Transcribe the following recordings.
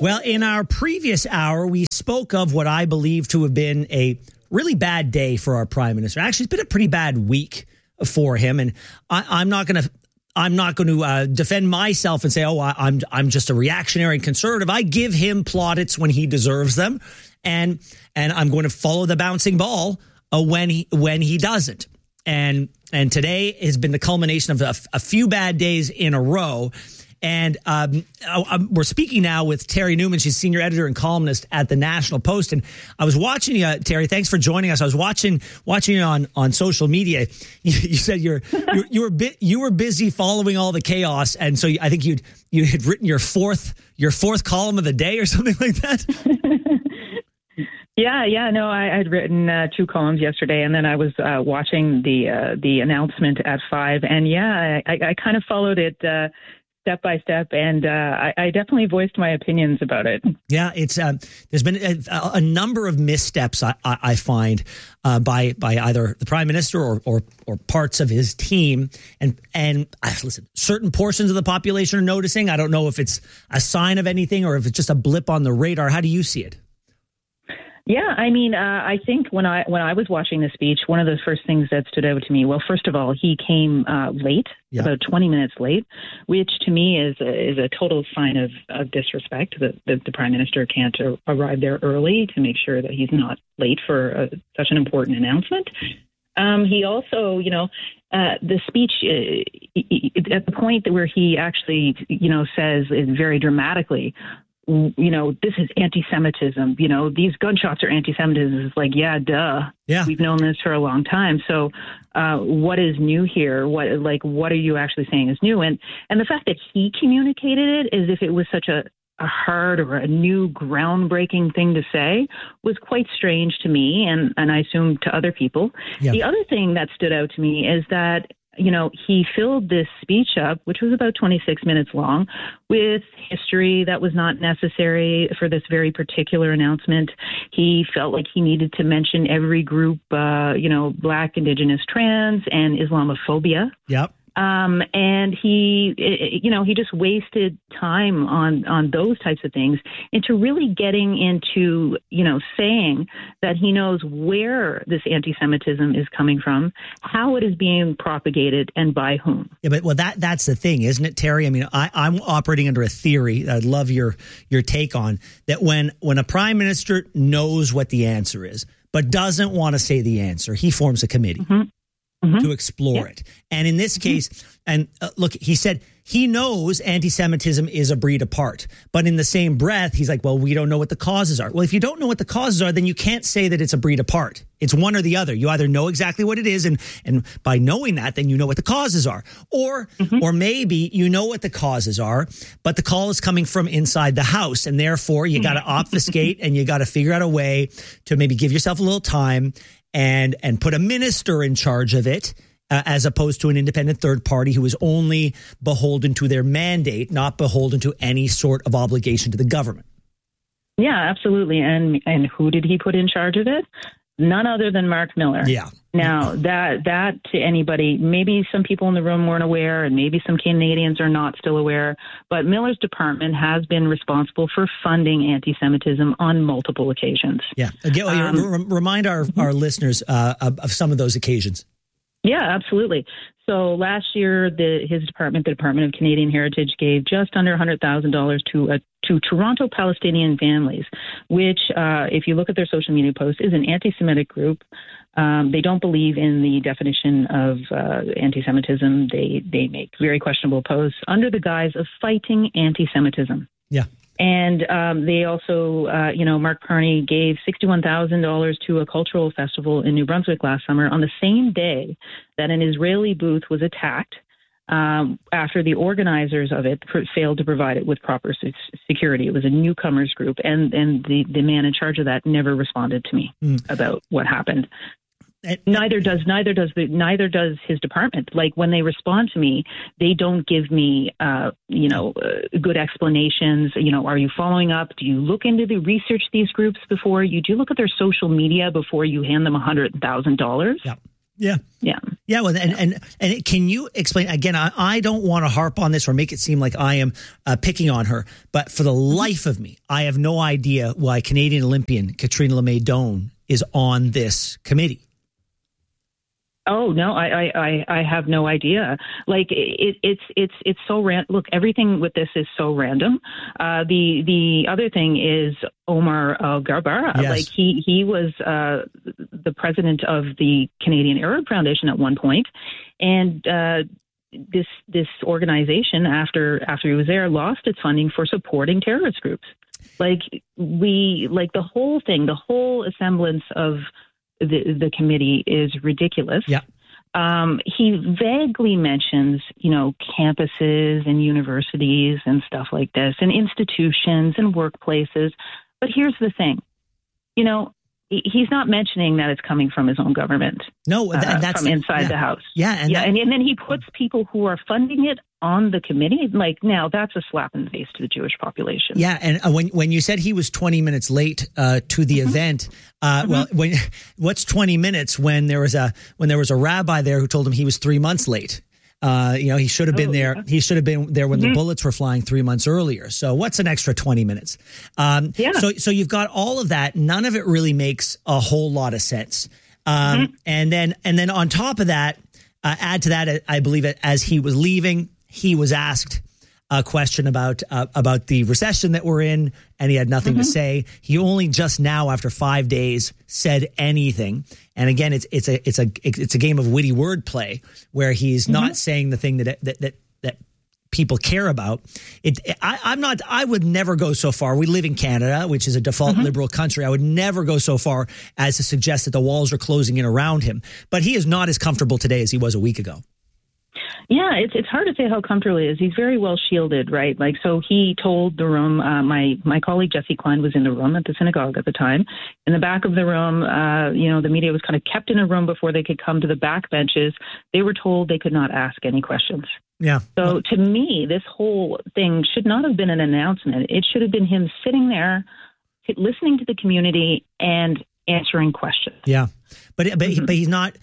Well, in our previous hour, we spoke of what I believe to have been a really bad day for our prime minister. Actually, it's been a pretty bad week for him, and I'm not going to defend myself and say, "Oh, I'm just a reactionary and conservative." I give him plaudits when he deserves them, and I'm going to follow the bouncing ball when he doesn't. And today has been the culmination of a few bad days in a row. And we're speaking now with Terry Newman. She's senior editor and columnist at the National Post. And I was watching you, Terry. Thanks for joining us. I was watching you on social media. You said you were busy following all the chaos, and so I think you had written your fourth column of the day or something like that. Yeah. No, I'd written 2 columns yesterday, and then I was watching the announcement at 5. And I kind of followed it step by step, and I definitely voiced my opinions about it. Yeah, it's there's been a number of missteps I find by either the prime minister or parts of his team, and listen, certain portions of the population are noticing. I don't know if it's a sign of anything or if it's just a blip on the radar. How do you see it? Yeah, I mean, I think when I was watching the speech, one of the first things that stood out to me, well, first of all, he came late, about 20 minutes late, which to me is a total sign of disrespect that the prime minister can't arrive there early to make sure that he's not late for such an important announcement. He also, the speech at the point where he actually, says very dramatically, this is anti-Semitism. These gunshots are anti-Semitism. It's like, yeah, duh. Yeah. We've known this for a long time. So what is new here? What are you actually saying is new? And the fact that he communicated it as if it was such a hard or a new groundbreaking thing to say was quite strange to me, and I assume to other people. Yeah. The other thing that stood out to me is that he filled this speech up, which was about 26 minutes long, with history that was not necessary for this very particular announcement. He felt like he needed to mention every group, Black, Indigenous, trans, and Islamophobia. Yep. And he just wasted time on those types of things into really getting into, saying that he knows where this anti-Semitism is coming from, how it is being propagated, and by whom. Yeah, but that's the thing, isn't it, Terry? I mean, I'm operating under a theory I'd love your take on, that when a prime minister knows what the answer is, but doesn't want to say the answer, he forms a committee. Mm-hmm. To explore it. And in this case, and look, he said he knows anti-Semitism is a breed apart. But in the same breath, he's like, well, we don't know what the causes are. Well, if you don't know what the causes are, then you can't say that it's a breed apart. It's one or the other. You either know exactly what it is, and by knowing that, then you know what the causes are. Or maybe you know what the causes are, but the call is coming from inside the house. And therefore, you got to obfuscate and you got to figure out a way to maybe give yourself a little time and put a minister in charge of it, as opposed to an independent third party who is only beholden to their mandate, not beholden to any sort of obligation to the government. Yeah, absolutely. And who did he put in charge of it? None other than Mark Miller. Yeah. Now, that to anybody, maybe some people in the room weren't aware, and maybe some Canadians are not still aware, but Miller's department has been responsible for funding anti-Semitism on multiple occasions. Yeah. Again, remind our listeners of some of those occasions. Yeah, absolutely. So last year, his department, the Department of Canadian Heritage, gave just under $100,000 to Toronto Palestinian families, which, if you look at their social media posts, is an anti-Semitic group. They don't believe in the definition of anti-Semitism. They make very questionable posts under the guise of fighting anti-Semitism. Yeah. And they also, Mark Carney gave $61,000 to a cultural festival in New Brunswick last summer on the same day that an Israeli booth was attacked after the organizers of it failed to provide it with proper security. It was a newcomers group, and the man in charge of that never responded to me about what happened. Neither does his department. Like, when they respond to me, they don't give me, good explanations. Are you following up? Do you look into research these groups before do you look at their social media before you hand them $100,000? Yeah. Yeah. Yeah. Yeah. Well, and can you explain again? I don't want to harp on this or make it seem like I am picking on her, but for the life of me, I have no idea why Canadian Olympian Katrina LeMay Doan is on this committee. Oh no, I have no idea. Like it's so random. Look, everything with this is so random. The other thing is Omar Al-Garbara. Yes. Like he was the president of the Canadian Arab Foundation at one point, and this organization after he was there lost its funding for supporting terrorist groups. Like the whole thing, the whole semblance of the committee is ridiculous. Yeah. He vaguely mentions, campuses and universities and stuff like this, and institutions and workplaces. But here's the thing, he's not mentioning that it's coming from his own government. No, that's from inside the House. Yeah, and then he puts people who are funding it on the committee. Like, now that's a slap in the face to the Jewish population. Yeah, and when you said he was 20 minutes late to the event, well, what's 20 minutes when there was a rabbi there who told him he was 3 months late? He should have been there. Yeah. He should have been there when the bullets were flying 3 months earlier. So what's an extra 20 minutes? So you've got all of that. None of it really makes a whole lot of sense. And then on top of that, add to that, I believe as he was leaving, he was asked a question about the recession that we're in, and he had nothing to say. He only just now, after 5 days, said anything. And again, it's a game of witty wordplay where he's not saying the thing that people care about. I would never go so far. We live in Canada, which is a default liberal country. I would never go so far as to suggest that the walls are closing in around him. But he is not as comfortable today as he was a week ago. Yeah, it's hard to say how comfortable he is. He's very well shielded, right? Like, so he told the room, my colleague Jesse Klein was in the room at the synagogue at the time. In the back of the room, the media was kind of kept in a room before they could come to the back benches. They were told they could not ask any questions. Yeah. So to me, this whole thing should not have been an announcement. It should have been him sitting there, listening to the community and answering questions. Yeah. But he's not.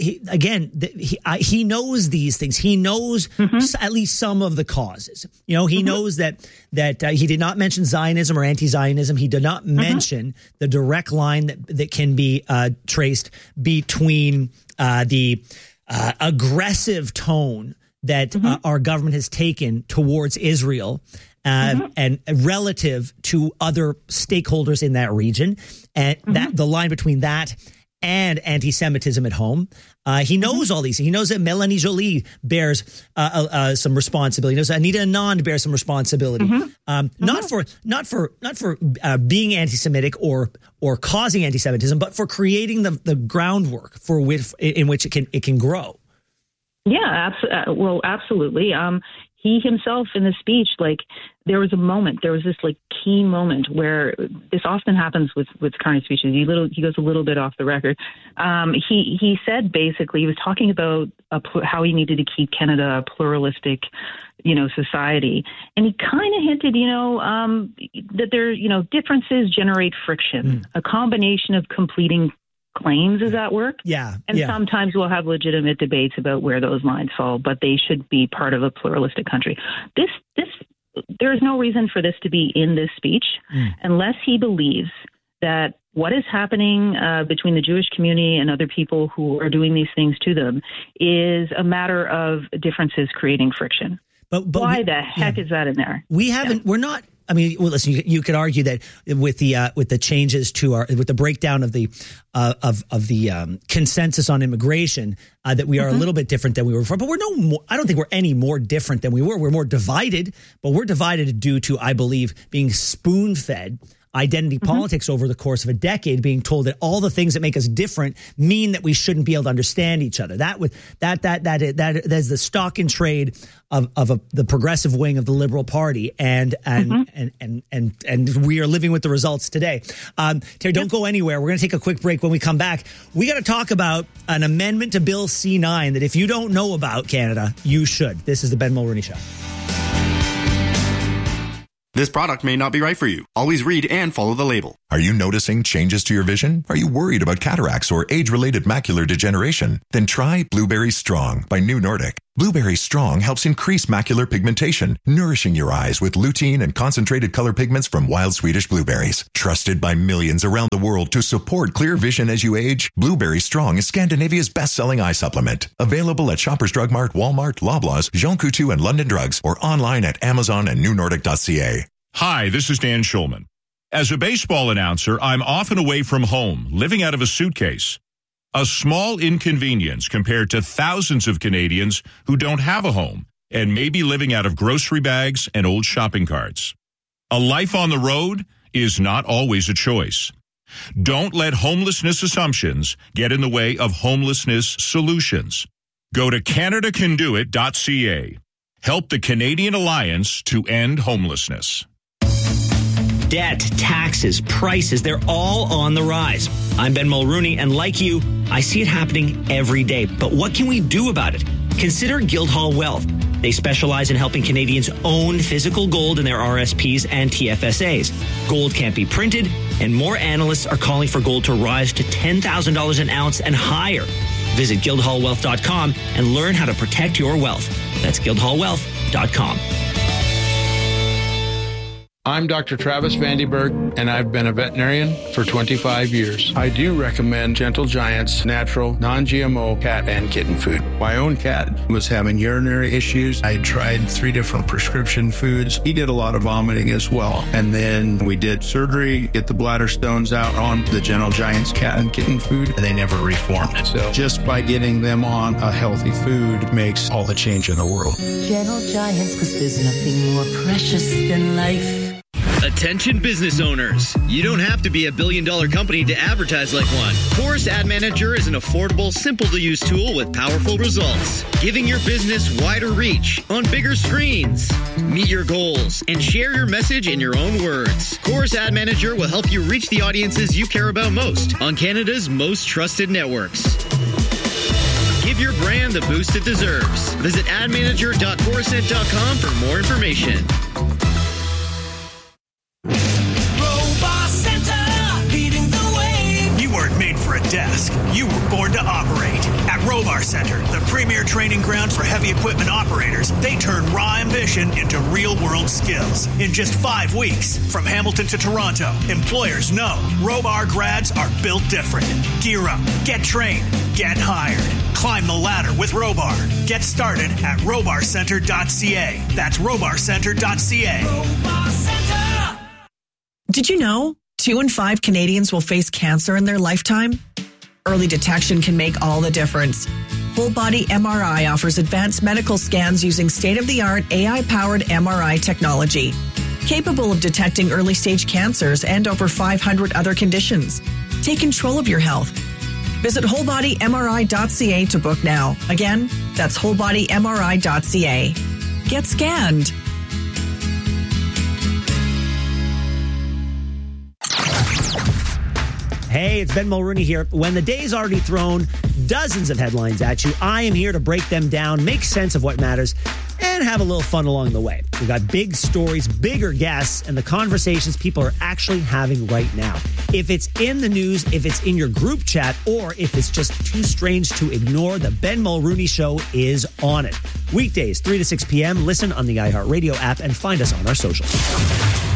He knows these things. He knows at least some of the causes. He knows that he did not mention Zionism or anti-Zionism. He did not mention the direct line that can be traced between the aggressive tone that our government has taken towards Israel and relative to other stakeholders in that region, and that the line between that and anti-Semitism at home. He knows all these. He knows that Melanie Joly bears some responsibility. He knows that Anita Anand bears some responsibility. Not for being anti-Semitic or causing anti-Semitism, but for creating the groundwork in which it can grow. Yeah, absolutely. He himself in the speech, there was this key moment where this often happens with current speeches. He goes a little bit off the record. He said basically, he was talking about how he needed to keep Canada a pluralistic, society. And he kind of hinted, that there, differences generate friction, a combination of completing claims is at work. Yeah. And sometimes we'll have legitimate debates about where those lines fall, but they should be part of a pluralistic country. There is no reason for this to be in this speech unless he believes that what is happening between the Jewish community and other people who are doing these things to them is a matter of differences creating friction. But why the heck is that in there? We're not. I mean, well, listen. You could argue that with the changes with the breakdown of the consensus on immigration, that we are a little bit different than we were before. But I don't think we're any more different than we were. We're more divided, but we're divided due to, I believe, being spoon-fed identity politics over the course of a decade, being told that all the things that make us different mean that we shouldn't be able to understand each other. That is the stock in trade of the progressive wing of the Liberal Party, and we are living with the results today. Terry, don't go anywhere. We're going to take a quick break. When we come back, we got to talk about an amendment to Bill C-9 that if you don't know about, Canada, you should. This is the Ben Mulroney Show. This product may not be right for you. Always read and follow the label. Are you noticing changes to your vision? Are you worried about cataracts or age-related macular degeneration? Then try Blueberry Strong by New Nordic. Blueberry Strong helps increase macular pigmentation, nourishing your eyes with lutein and concentrated color pigments from wild Swedish blueberries. Trusted by millions around the world to support clear vision as you age, Blueberry Strong is Scandinavia's best-selling eye supplement. Available at Shoppers Drug Mart, Walmart, Loblaws, Jean Coutu, and London Drugs, or online at Amazon and newnordic.ca. Hi, this is Dan Schulman. As a baseball announcer, I'm often away from home, living out of a suitcase. A small inconvenience compared to thousands of Canadians who don't have a home and may be living out of grocery bags and old shopping carts. A life on the road is not always a choice. Don't let homelessness assumptions get in the way of homelessness solutions. Go to CanadaCanDoIt.ca. Help the Canadian Alliance to end homelessness. Debt, taxes, prices, they're all on the rise. I'm Ben Mulrooney, and like you, I see it happening every day. But what can we do about it? Consider Guildhall Wealth. They specialize in helping Canadians own physical gold in their RSPs and TFSAs. Gold can't be printed, and more analysts are calling for gold to rise to $10,000 an ounce and higher. Visit guildhallwealth.com and learn how to protect your wealth. That's guildhallwealth.com. I'm Dr. Travis Vandenberg, and I've been a veterinarian for 25 years. I do recommend Gentle Giant's natural, non-GMO cat and kitten food. My own cat was having urinary issues. I tried 3 different prescription foods. He did a lot of vomiting as well. And then we did surgery, get the bladder stones out on the Gentle Giant's cat and kitten food, and they never reformed. So just by getting them on a healthy food makes all the change in the world. Gentle Giants, because there's nothing more precious than life. Attention business owners. You don't have to be a billion-dollar company to advertise like one. Chorus Ad Manager is an affordable, simple-to-use tool with powerful results, giving your business wider reach on bigger screens. Meet your goals and share your message in your own words. Chorus Ad Manager will help you reach the audiences you care about most on Canada's most trusted networks. Give your brand the boost it deserves. Visit admanager.corusent.com for more information. For a desk. You were born to operate. At Robar Center, the premier training ground for heavy equipment operators, they turn raw ambition into real-world skills. In just 5 weeks, from Hamilton to Toronto, employers know Robar grads are built different. Gear up, get trained, get hired. Climb the ladder with Robar. Get started at robarcenter.ca. That's robarcenter.ca. Robar Center. Did you know 2 in 5 Canadians will face cancer in their lifetime? Early detection can make all the difference. Whole Body MRI offers advanced medical scans using state-of-the-art AI-powered MRI technology, capable of detecting early-stage cancers and over 500 other conditions. Take control of your health. Visit wholebodymri.ca to book now. Again, that's wholebodymri.ca. Get scanned. Hey, it's Ben Mulrooney here. When the day's already thrown dozens of headlines at you, I am here to break them down, make sense of what matters, and have a little fun along the way. We've got big stories, bigger guests, and the conversations people are actually having right now. If it's in the news, if it's in your group chat, or if it's just too strange to ignore, the Ben Mulrooney Show is on it. Weekdays, 3 to 6 p.m. Listen on the iHeartRadio app and find us on our socials.